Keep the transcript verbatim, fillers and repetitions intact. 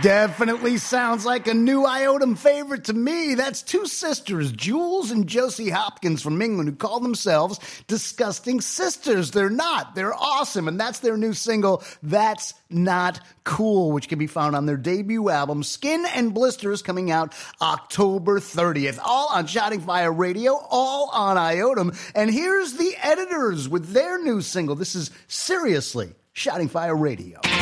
Definitely sounds like a new Iotum favorite to me. That's two sisters, Jules and Josie Hopkins from England, who call themselves Disgusting Sisters. They're not. They're awesome. And that's their new single, That's Not Cool, which can be found on their debut album, Skin and Blisters, coming out October thirtieth. All on Shouting Fire Radio, all on Iotum. And here's the Editors with their new single. This is Seriously Shouting Fire Radio.